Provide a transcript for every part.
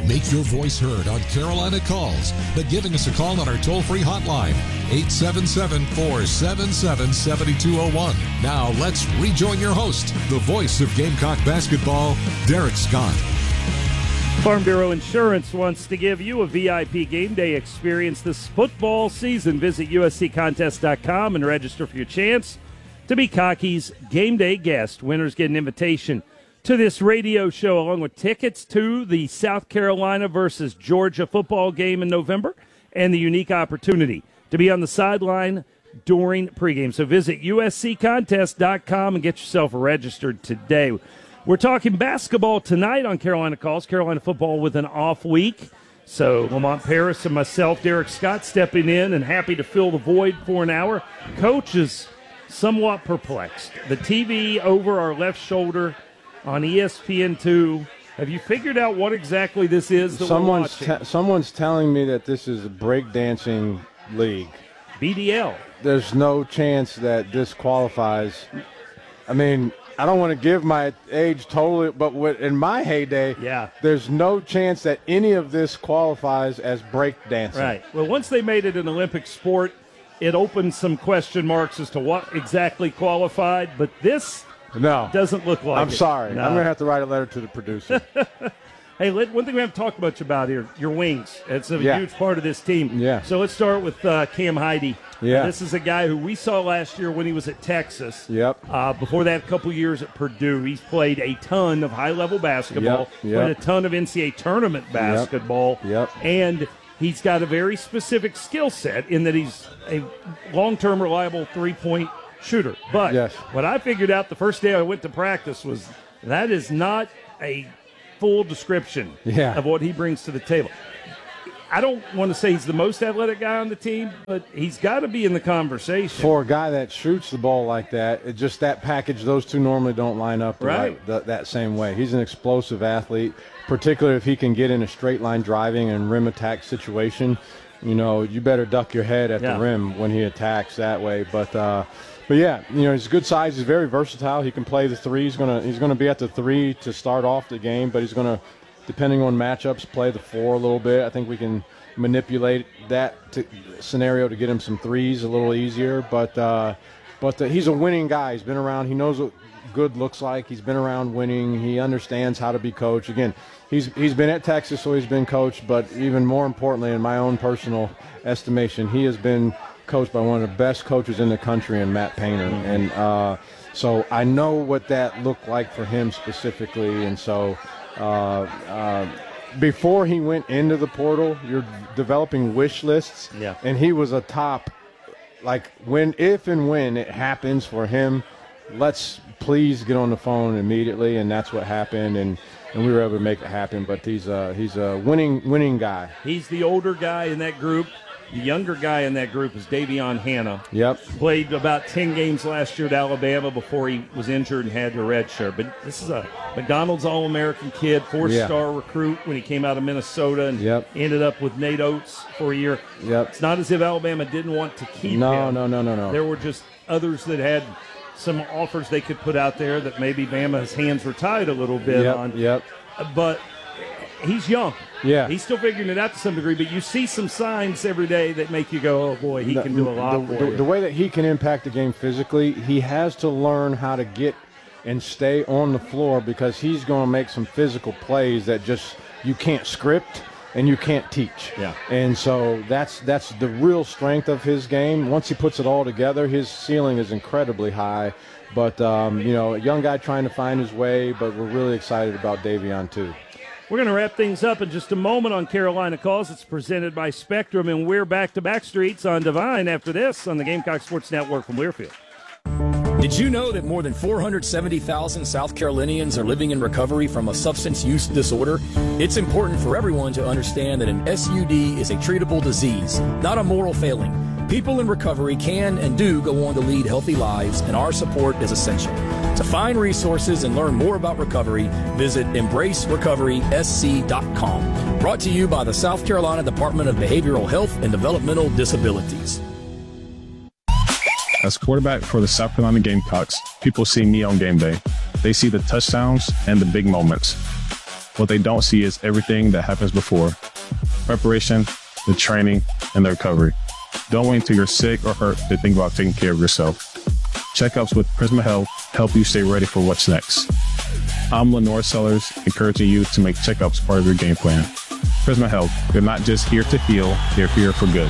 Make your voice heard on Carolina Calls by giving us a call on our toll-free hotline, 877-477-7201. Now let's rejoin your host, the voice of Gamecock basketball, Derek Scott. Farm Bureau Insurance wants to give you a VIP game day experience this football season. Visit usccontest.com and register for your chance to be Cocky's game day guest. Winners get an invitation to this radio show along with tickets to the South Carolina versus Georgia football game in November and the unique opportunity to be on the sideline during pregame. So visit usccontest.com and get yourself registered today. We're talking basketball tonight on Carolina Calls. Carolina football with an off week. So Lamont Paris and myself, Derek Scott, stepping in and happy to fill the void for an hour. Coach is somewhat perplexed. The TV over our left shoulder on ESPN2. Have you figured out what exactly this is that we're watching? Someone's telling me that this is a breakdancing league. BDL. There's no chance that this qualifies. I mean, I don't want to give my age totally, but in my heyday, there's no chance that any of this qualifies as breakdancing. Right. Well, once they made it an Olympic sport, it opened some question marks as to what exactly qualified, but this doesn't look like it. I'm sorry. No. I'm going to have to write a letter to the producer. Hey, one thing we haven't talked much about here, your wings. It's a huge part of this team. Yeah. So let's start with Cam Heide. Yeah. This is a guy who we saw last year when he was at Texas. Yep. Before that, a couple years at Purdue. He's played a ton of high-level basketball, played a ton of NCAA tournament basketball. Yep. And he's got a very specific skill set in that he's a long-term, reliable three-point shooter. But what I figured out the first day I went to practice was that is not a full description of what he brings to the table. I don't want to say he's the most athletic guy on the team, but he's got to be in the conversation. For a guy that shoots the ball like that, just that package, those two normally don't line up that same way. He's an explosive athlete, particularly if he can get in a straight line driving and rim attack situation. You know, you better duck your head at the rim when he attacks that way. But yeah, you know, he's good size. He's very versatile. He can play the three. He's gonna be at the three to start off the game, but he's gonna, depending on matchups, play the four a little bit. I think we can manipulate that scenario to get him some threes a little easier. But he's a winning guy. He's been around. He knows what good looks like. He's been around winning. He understands how to be coached. Again, he's been at Texas, so he's been coached. But even more importantly, in my own personal estimation, he has been coached by one of the best coaches in the country in Matt Painter. And so I know what that looked like for him specifically. And so before he went into the portal, you're developing wish lists. Yeah. And he was a top, like, if and when it happens for him, let's please get on the phone immediately. And that's what happened. And we were able to make it happen. But he's a winning guy. He's the older guy in that group. The younger guy in that group is Davion Hanna. Yep. Played about 10 games last year at Alabama before he was injured and had to redshirt. But this is a McDonald's All-American kid, four-star recruit when he came out of Minnesota and ended up with Nate Oates for a year. Yep. It's not as if Alabama didn't want to keep him. No. There were just others that had some offers they could put out there that maybe Bama's hands were tied a little bit on. Yep. But he's young. Yeah. He's still figuring it out to some degree, but you see some signs every day that make you go, oh, boy, he can do a lot for you. The way that he can impact the game physically, he has to learn how to get and stay on the floor because he's going to make some physical plays that just you can't script and you can't teach. Yeah. And so that's the real strength of his game. Once he puts it all together, his ceiling is incredibly high. But, you know, a young guy trying to find his way, but we're really excited about Davion too. We're going to wrap things up in just a moment on Carolina Calls. It's presented by Spectrum, and we're back to back streets on Divine after this on the Gamecock Sports Network from Learfield. Did you know that more than 470,000 South Carolinians are living in recovery from a substance use disorder? It's important for everyone to understand that an SUD is a treatable disease, not a moral failing. People in recovery can and do go on to lead healthy lives, and our support is essential. To find resources and learn more about recovery, visit EmbraceRecoverySC.com. Brought to you by the South Carolina Department of Behavioral Health and Developmental Disabilities. As quarterback for the South Carolina Gamecocks, people see me on game day. They see the touchdowns and the big moments. What they don't see is everything that happens before. Preparation, the training, and the recovery. Don't wait until you're sick or hurt to think about taking care of yourself. Checkups with Prisma Health help you stay ready for what's next. I'm Lenore Sellers, encouraging you to make checkups part of your game plan. Prisma Health, they're not just here to heal, they're here for good.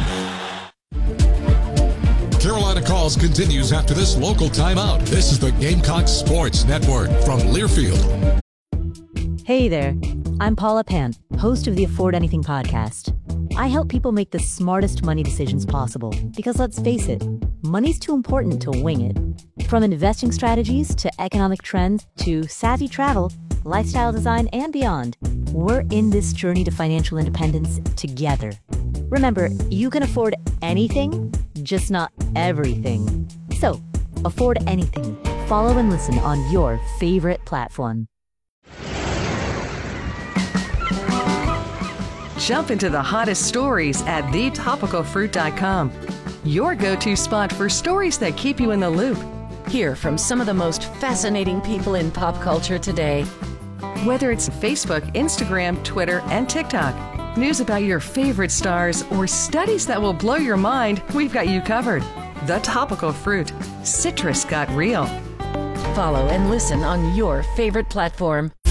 Carolina Calls continues after this local timeout. This is the Gamecock Sports Network from Learfield. Hey there, I'm Paula Pant, host of the Afford Anything podcast. I help people make the smartest money decisions possible because, let's face it, money's too important to wing it. From investing strategies to economic trends to savvy travel, lifestyle design, and beyond, we're in this journey to financial independence together. Remember, you can afford anything, just not everything. So, afford anything. Follow and listen on your favorite platform. Jump into the hottest stories at thetopicalfruit.com. Your go-to spot for stories that keep you in the loop. Hear from some of the most fascinating people in pop culture today. Whether it's Facebook, Instagram, Twitter, and TikTok, news about your favorite stars, or studies that will blow your mind, we've got you covered. The Topical Fruit. Citrus got real. Follow and listen on your favorite platform.